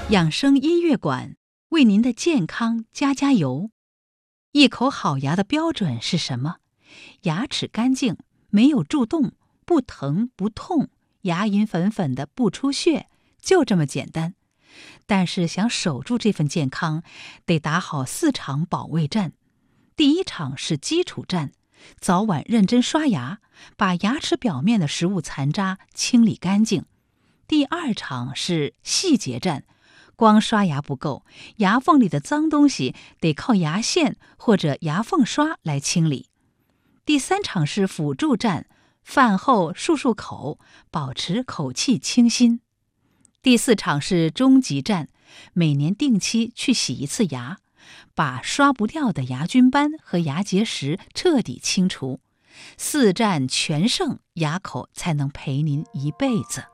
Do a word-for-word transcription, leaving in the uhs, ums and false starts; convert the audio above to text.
养生音乐馆为您的健康加加油。一口好牙的标准是什么？牙齿干净，没有蛀洞，不疼不痛，牙龈粉粉的不出血，就这么简单。但是想守住这份健康，得打好四场保卫战。第一场是基础战，早晚认真刷牙，把牙齿表面的食物残渣清理干净。第二场是细节战，光刷牙不够，牙缝里的脏东西得靠牙线或者牙缝刷来清理。第三场是辅助战，饭后漱漱口，保持口气清新。第四场是终极战，每年定期去洗一次牙，把刷不掉的牙菌斑和牙结石彻底清除。四战全胜，牙口才能陪您一辈子。